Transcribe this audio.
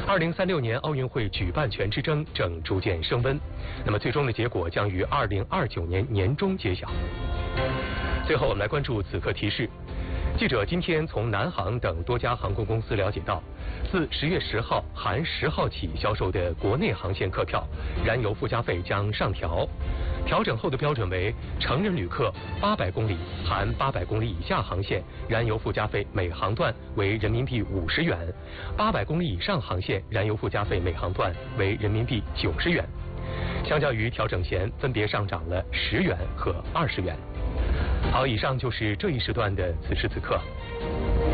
2036年奥运会举办权之争正逐渐升温，那么最终的结果将于2029年年中揭晓。最后，我们来关注此刻提示。记者今天从南航等多家航空公司了解到，自10月10号含10号起销售的国内航线客票，燃油附加费将上调。调整后的标准为：成人旅客800公里含800公里以下航线，燃油附加费每航段为人民币50元；800公里以上航线，燃油附加费每航段为人民币90元。相较于调整前，分别上涨了10元和20元。好，以上就是这一时段的此时此刻。